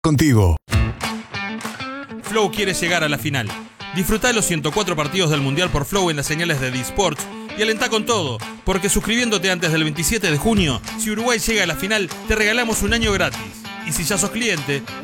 contigo. Flow quiere llegar a la final. Disfrutá de los 104 partidos del Mundial por Flow en las señales de D-Sports y alentá con todo, porque suscribiéndote antes del 27 de junio, si Uruguay llega a la final, te regalamos un año gratis. Y si ya sos cliente,